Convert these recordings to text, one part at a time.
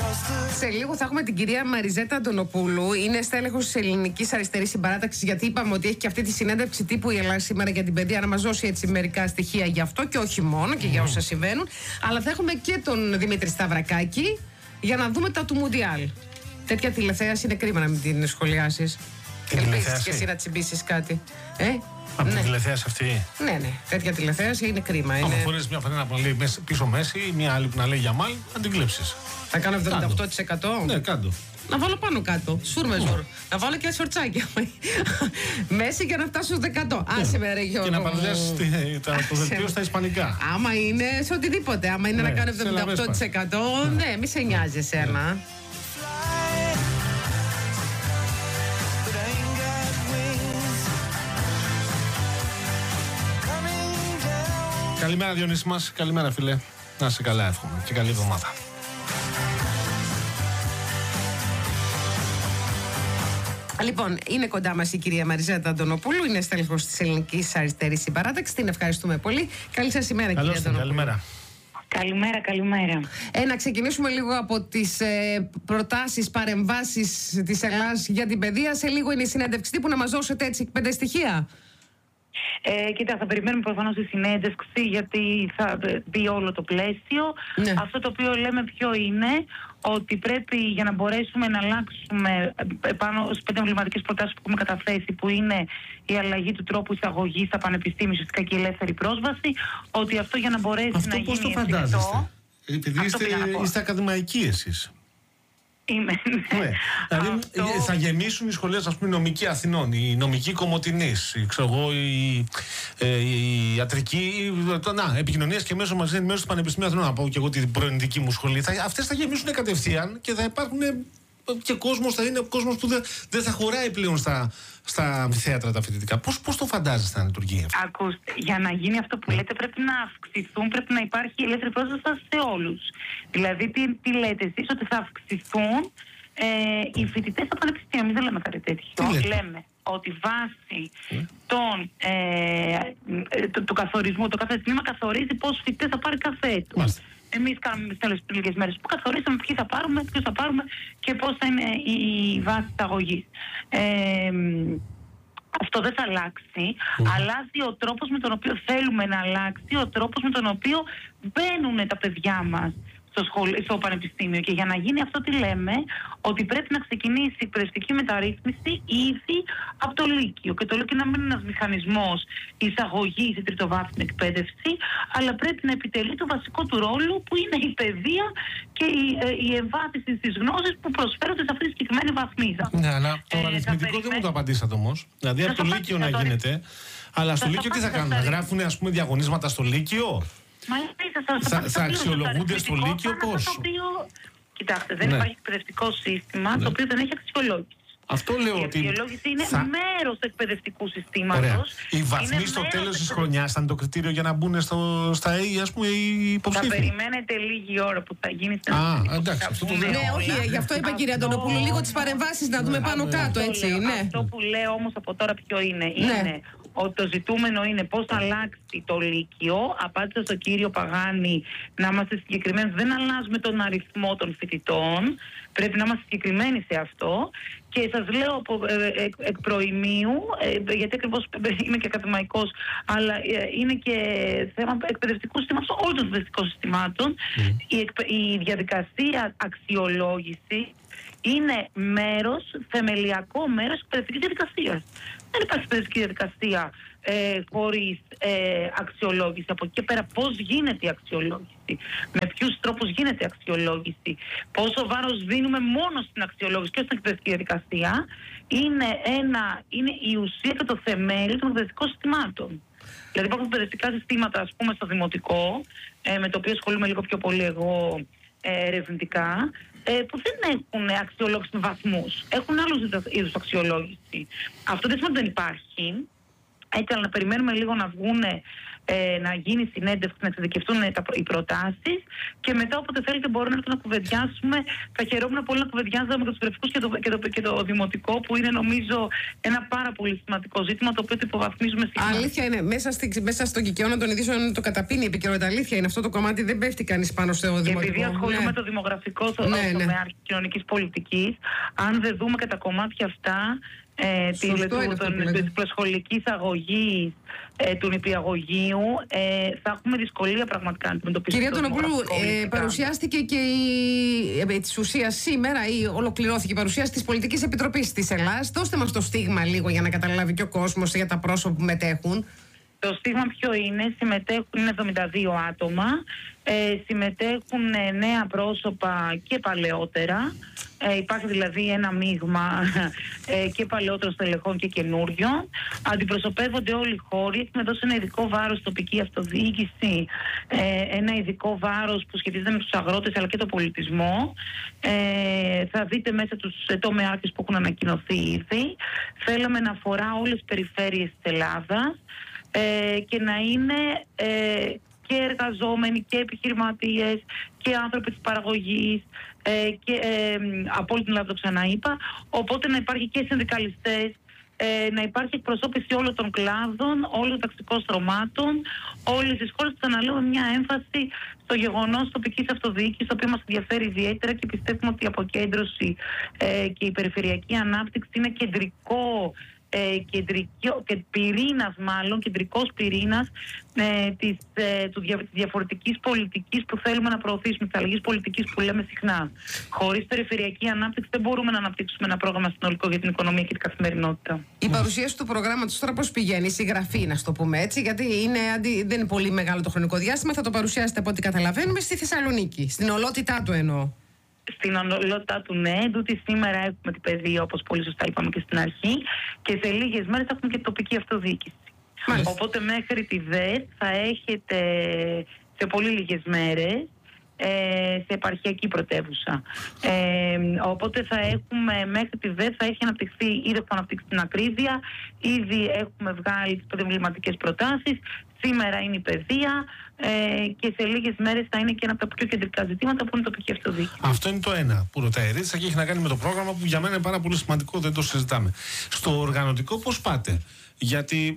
Σε λίγο θα έχουμε την κυρία Μαριζέτα Αντωνοπούλου. Είναι στέλεχος της Ελληνικής Αριστερής Συμπαράταξης, γιατί είπαμε ότι έχει και αυτή τη συνέντευξη τύπου η Ελλάδα σήμερα για την παιδεία, να μας δώσει έτσι μερικά στοιχεία γι' αυτό και όχι μόνο και για όσα συμβαίνουν. Αλλά θα έχουμε και τον Δημήτρη Σταυρακάκη για να δούμε τα του Μουντιάλ. Τέτοια τηλεθέαση είναι κρίμα να μην την σχολιάσεις. Ελπίζεις και εσύ να τσιμπήσεις κάτι. Από την τηλεθέαση αυτή. Ναι, τέτοια τηλεθέαση είναι κρίμα. Αν φορείς μια φανέλα που να λέει πίσω Μέση ή μια άλλη που να λέει Γιαμάλ, να την κλέψεις. Θα κάνω 78%. Ναι, κάτω. Να βάλω πάνω κάτω. Σουρ με σουρ. Να βάλω και σορτσάκια. Μέση για να φτάσω στους 100. Άσε με ρε Γιώργο. Και να παρουσιάσεις το δελτίο στα ισπανικά. Άμα είναι σε οτιδήποτε. Άμα είναι να κάνω 78%. Ναι, μη σε νοιάζει εσένα. Καλημέρα Διονύση μας, καλημέρα φίλε. Να είσαι καλά, εύχομαι και καλή εβδομάδα. Λοιπόν, είναι κοντά μας η κυρία Μαριζέτα Αντωνοπούλου, είναι στέλεχος της Ελληνικής Αριστερής Συμπαράταξης. Την ευχαριστούμε πολύ. Καλή σας ημέρα, κυρία Αντωνοπούλου. Καλημέρα. Καλημέρα. Να ξεκινήσουμε λίγο από τις προτάσεις, παρεμβάσεις της Ελλάδας για την παιδεία. Σε λίγο είναι η συνέντευξη που να μας δώσετε έτσι 5 στοιχεία. Κοίτα, θα περιμένουμε προφανώς τη συνέντευξη, γιατί θα δει όλο το πλαίσιο. Ναι. Αυτό το οποίο λέμε ποιο είναι, ότι πρέπει για να μπορέσουμε να αλλάξουμε πάνω στις 5 εμβληματικές προτάσεις που έχουμε καταθέσει, που είναι η αλλαγή του τρόπου εισαγωγής στα πανεπιστήμια, ουσιαστικά και η ελεύθερη πρόσβαση, ότι αυτό για να μπορέσει αυτό να γίνει. Αυτό πώς το φαντάζεστε? Επειδή είστε ακαδημαϊκοί εσείς. Είμαι. Ναι. Δηλαδή θα γεμίσουν οι σχολές, ας πούμε, η νομική Αθηνών, η νομική Κομοτηνής, η ιατρική, επικοινωνίας και μέσω μαζί μέσω του Πανεπιστημίου Αθηνών, να πω και εγώ την πρώην δική μου σχολή. Αυτές θα γεμίσουν κατευθείαν και θα υπάρχουν και κόσμος, θα είναι κόσμος που δεν θα χωράει πλέον στα αμφιθέατρα τα φοιτητικά. Πώς το φαντάζεστε να λειτουργεί αυτό? Ακούστε, για να γίνει αυτό που λέτε πρέπει να αυξηθούν, πρέπει να υπάρχει ελεύθερη πρόσβαση σε όλους. Δηλαδή τι λέτε εσείς, ότι θα αυξηθούν οι φοιτητές στα πανεπιστήμια? Εμείς δεν λέμε κάτι τέτοιο. Λέμε ότι βάσει του καθορισμού, το κάθε τμήμα καθορίζει πόσους φοιτητές θα πάρει κάθε έτος. Εμείς κάνουμε τις τέλος λίγες μέρες που καθορίσαμε ποιους θα πάρουμε και πώς θα είναι η βάση της αγωγής. Αυτό δεν θα αλλάξει. Αλλάζει ο τρόπος με τον οποίο θέλουμε να αλλάξει, ο τρόπος με τον οποίο μπαίνουν τα παιδιά μας στο πανεπιστήμιο. Και για να γίνει αυτό τι λέμε, ότι πρέπει να ξεκινήσει η εκπαιδευτική μεταρρύθμιση ήδη από το Λύκειο. Και το Λύκειο να μην είναι ένας μηχανισμός εισαγωγής στην τριτοβάθμια εκπαίδευση, αλλά πρέπει να επιτελεί το βασικό του ρόλο, που είναι η παιδεία και η εμβάθυνση στις γνώσεις που προσφέρονται σε αυτή τη συγκεκριμένη βαθμίδα. Ναι, αλλά το αριθμητικό δεν μου το απαντήσατε όμως. Δηλαδή από το Λύκειο να γίνεται. Αλλά στο Λύκειο τι θα κάνουν? Να γράφουν, ας πούμε, διαγωνίσματα στο Λύκειο? Θα αξιολογούνται στο Λύκειο πώς? Κοιτάξτε, δεν υπάρχει εκπαιδευτικό σύστημα το οποίο δεν έχει αξιολόγηση. Αυτό λέω. Η αξιολόγηση είναι μέρος του εκπαιδευτικού συστήματος. Οι βαθμοί στο τέλος της χρονιάς ήταν το κριτήριο για να μπουν στα ΑΕΗ, ας πούμε, οι υποψήφοι? Θα περιμένετε λίγη ώρα που θα γίνει στην εντάξει, αυτό το λέω. Ναι, όχι, γι' αυτό είπα, κυρία Αντωνοπούλου, λίγο τις παρεμβάσεις να δούμε πάνω κάτω, έτσι. Αυτό που λέω όμως από τώρα ποιο είναι? Είναι ότι το ζητούμενο είναι πώς θα αλλάξει το Λύκειο. Απάντησα στον κύριο Παγάνη να είμαστε συγκεκριμένοι. Δεν αλλάζουμε τον αριθμό των φοιτητών. Πρέπει να είμαστε συγκεκριμένοι σε αυτό. Και σας λέω εκ προημίου, γιατί ακριβώς είμαι και ακαδημαϊκός, αλλά είναι και θέμα εκπαιδευτικού συστήματος, όλων των εκπαιδευτικών συστημάτων. Η διαδικασία αξιολόγηση είναι θεμελιακό μέρος της εκπαιδευτικής διαδικασίας. Δεν υπάρχει εκπαιδευτική διαδικασία χωρίς αξιολόγηση. Από εκεί και πέρα πώς γίνεται η αξιολόγηση, με ποιους τρόπους γίνεται η αξιολόγηση, πόσο βάρος δίνουμε μόνο στην αξιολόγηση και στην εκπαιδευτική διαδικασία, είναι η ουσία και το θεμέλιο των εκπαιδευτικών συστημάτων. Δηλαδή υπάρχουν εκπαιδευτικά συστήματα, ας πούμε, στο δημοτικό, με το οποίο ασχολούμαι λίγο πιο πολύ εγώ ερευνητικά, που δεν έχουν αξιολόγηση με βαθμούς. Έχουν άλλους είδους αξιολόγηση. Αυτό δεν σημαίνει ότι δεν υπάρχει. Έτσι, αλλά να περιμένουμε λίγο να βγούνε, να γίνει συνέντευξη, να εξειδικευτούν οι προτάσεις και μετά όποτε θέλετε μπορούμε να έρθουν να κουβεντιάσουμε. Θα χαιρόμουν πολύ να κουβεντιάζαμε με τους βρεφικούς και το δημοτικό, που είναι νομίζω ένα πάρα πολύ σημαντικό ζήτημα, το οποίο το υποβαθμίζουμε συχνά. Αλήθεια είναι, μέσα στον κικαιώνα των ειδήσεων το καταπίνει η επικαιρότητα. Αλήθεια είναι, αυτό το κομμάτι δεν πέφτει κανείς πάνω στο δημοτικό. Και επειδή ασχολούμαι με το δημογραφικό τομέα κοινωνικής πολιτικής, αν δεν δούμε και τα κομμάτια αυτά της προσχολικής αγωγής, του νηπιαγωγείου, θα έχουμε δυσκολία πραγματικά να αντιμετωπίσουμε. Κυρία Τονοπούλου, παρουσιάστηκε και της ουσίας σήμερα ή ολοκληρώθηκε η παρουσίαση της Πολιτικής Επιτροπής της Ελλάδας. Δώστε μας το στίγμα λίγο για να καταλάβει και ο κόσμος για τα πρόσωπα που μετέχουν. Το στίγμα ποιο είναι? Είναι 72 άτομα, συμμετέχουν νέα πρόσωπα και παλαιότερα. Υπάρχει δηλαδή ένα μείγμα και παλαιότερων στελεχών και καινούριων. Αντιπροσωπεύονται όλοι οι χώροι. Έχουμε δώσει ένα ειδικό βάρος στην τοπική αυτοδιοίκηση, ένα ειδικό βάρος που σχετίζεται με τους αγρότες αλλά και τον πολιτισμό. Θα δείτε μέσα τους τομεάρχες που έχουν ανακοινωθεί ήδη. Θέλαμε να αφορά όλες τις περιφέρειες της Ελλάδας και να είναι και εργαζόμενοι και επιχειρηματίες και άνθρωποι της παραγωγής και από όλη την Ελλάδα, το ξαναείπα. Οπότε να υπάρχει και συνδικαλιστές, να υπάρχει εκπροσώπηση όλων των κλάδων, όλων των ταξικών στρωμάτων, όλες τις χώρες, που αναλύουμε μια έμφαση στο γεγονός τοπικής αυτοδιοίκησης, το οποίο μας ενδιαφέρει ιδιαίτερα και πιστεύουμε ότι η αποκέντρωση και η περιφερειακή ανάπτυξη είναι κεντρικός πυρήνας της διαφορετικής πολιτικής που θέλουμε να προωθήσουμε, της αλλαγής πολιτικής που λέμε συχνά. Χωρίς περιφερειακή ανάπτυξη δεν μπορούμε να αναπτύξουμε ένα πρόγραμμα συνολικό για την οικονομία και την καθημερινότητα. Η παρουσίαση του προγράμματος τώρα πώς πηγαίνει? Η συγγραφή, να το πούμε έτσι, γιατί δεν είναι πολύ μεγάλο το χρονικό διάστημα. Θα το παρουσιάσετε, από ό,τι καταλαβαίνουμε, στη Θεσσαλονίκη. Στην ολότητά του εννοώ. Στην ολότητά του, ναι. Τούτη σήμερα έχουμε την παιδεία, όπως πολύ σωστά είπαμε και στην αρχή, και σε λίγες μέρες θα έχουμε και τοπική αυτοδιοίκηση. Μάλιστα. Οπότε μέχρι τη ΔΕΤ θα έχετε σε πολύ λίγες μέρες σε επαρχιακή πρωτεύουσα. Οπότε θα έχουμε μέχρι τη ΔΕΤ, θα έχει αναπτυχθεί, ήδη έχουμε αναπτύξει την ακρίβεια, ήδη έχουμε βγάλει τις προβληματικές προτάσεις. Σήμερα είναι η παιδεία και σε λίγες μέρες θα είναι και ένα από τα πιο κεντρικά ζητήματα που είναι η τοπική αυτοδιοίκηση. Αυτό είναι το ένα που ρωτάει η Ρίτσα και έχει να κάνει με το πρόγραμμα που για μένα είναι πάρα πολύ σημαντικό, δεν το συζητάμε. Στο οργανωτικό πώς πάτε? Γιατί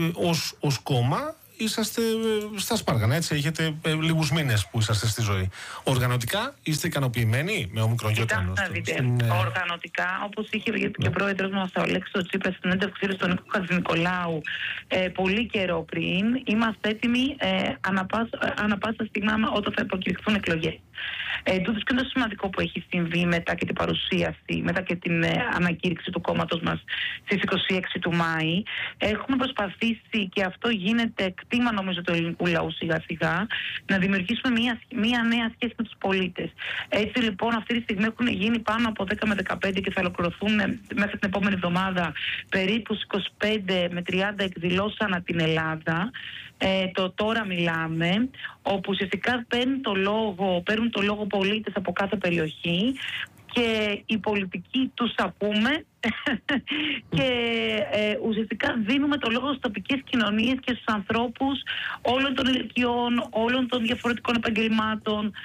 ως κόμμα είσαστε στα σπάργανα, έτσι, έχετε λίγους μήνες που είσαστε στη ζωή. Οργανωτικά είστε ικανοποιημένοι με Όμικρον? Οργανωτικά, όπως είχε και ο πρόεδρος μας ο Αλέξης Τσίπρας στην έντευξή του στον Νίκο Χατζηνικολάου πολύ καιρό πριν, είμαστε έτοιμοι ανα πάσα στιγμή όταν θα υποκηρυχθούν εκλογές. Τούτος και το σημαντικό που έχει συμβεί μετά και την παρουσίαση, μετά και την ανακήρυξη του κόμματος μας στις 26 του Μάη, έχουμε προσπαθήσει, και αυτό γίνεται κτήμα νομίζω του ελληνικού λαού σιγά σιγά, να δημιουργήσουμε μια νέα σχέση με τους πολίτες. Έτσι λοιπόν αυτή τη στιγμή έχουν γίνει πάνω από 10 με 15 και θα ολοκληρωθούν μέχρι την επόμενη εβδομάδα περίπου 25 με 30 εκδηλώσεις ανά την Ελλάδα. Το τώρα μιλάμε, όπου ουσιαστικά παίρνουν το λόγο πολίτες από κάθε περιοχή και οι πολιτικοί τους ακούμε και ουσιαστικά δίνουμε το λόγο στις τοπικές κοινωνίες και στους ανθρώπους όλων των ηλικιών, όλων των διαφορετικών επαγγελμάτων,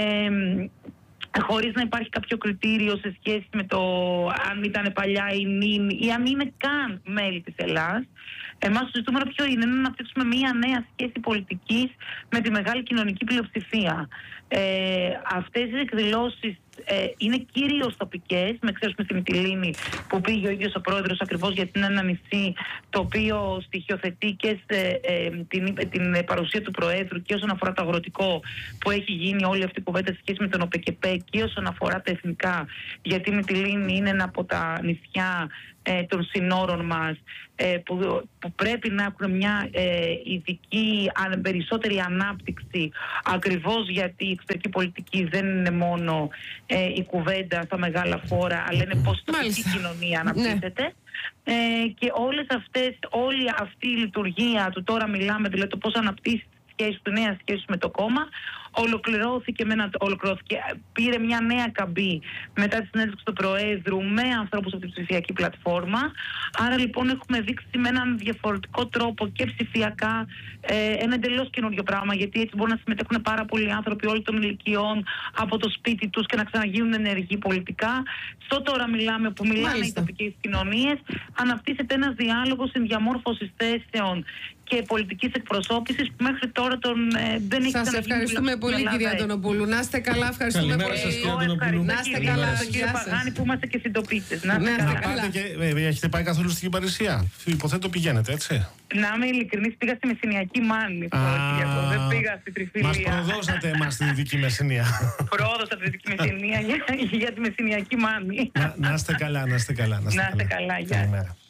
χωρίς να υπάρχει κάποιο κριτήριο σε σχέση με το αν ήταν παλιά ή αν είναι καν μέλη της Ελλάδας. Εμάς το ζητούμενο ποιο είναι? Να αναπτύξουμε μια νέα σχέση πολιτικής με τη μεγάλη κοινωνική πλειοψηφία. Αυτές οι εκδηλώσεις είναι κυρίως τοπικές, με εξαίρεση στη Μυτιλήνη που πήγε ο ίδιος ο πρόεδρος, ακριβώς γιατί είναι ένα νησί το οποίο στοιχειοθετεί και την παρουσία του Προέδρου και όσον αφορά το αγροτικό, που έχει γίνει όλη αυτή η κουβέντα σε σχέση με τον ΟΠΕΚΕΠΕ, και όσον αφορά τα εθνικά, γιατί η Μυτιλήνη είναι ένα από τα νησιά των συνόρων μας που πρέπει να έχουν μια ειδική περισσότερη ανάπτυξη, ακριβώς γιατί η εξωτερική πολιτική δεν είναι μόνο η κουβέντα στα μεγάλα φόρα, αλλά είναι πώς η τοπική κοινωνία αναπτύσσεται. Και όλη αυτή η λειτουργία του τώρα μιλάμε, δηλαδή το πώς αναπτύσσει τη σχέση του, νέα σχέση με το κόμμα, ολοκληρώθηκε, πήρε μια νέα καμπή μετά τη συνέντευξη του Προέδρου με ανθρώπους από την ψηφιακή πλατφόρμα. Άρα λοιπόν έχουμε δείξει με έναν διαφορετικό τρόπο και ψηφιακά ένα εντελώς καινούριο πράγμα, γιατί έτσι μπορούν να συμμετέχουν πάρα πολλοί άνθρωποι όλων των ηλικιών από το σπίτι τους και να ξαναγίνουν ενεργοί πολιτικά. Στο τώρα μιλάμε, που μιλάνε οι τοπικές κοινωνίες, αναπτύσσεται ένας διάλογος ενδιαμόρφωσης θέσεων και πολιτικής εκπροσώπησης που μέχρι τώρα δεν έχει. Σας ευχαριστούμε πολύ, κυρία Αντωνοπούλου. Να είστε καλά, ευχαριστούμε πολύ. Να είστε καλά, κύριε Παγάνη, που είμαστε και συντοπίτες. Να είστε καλά. Έχετε πάει καθόλου στην Κυπαρισία? Υποθέτω πηγαίνετε, έτσι? Να είμαι ειλικρινής, πήγα στη Μεσσηνιακή Μάνη. Δεν πήγα στη Τριφύλια. Μας προδώσατε εμάς στη Δυτική Μεσσηνία. Πρόδωσα τη Δυτική Μεσσηνία για τη Μεσσηνιακή Μάνη. Να είστε καλά, να είστε καλά. Να είστε καλά, γεια.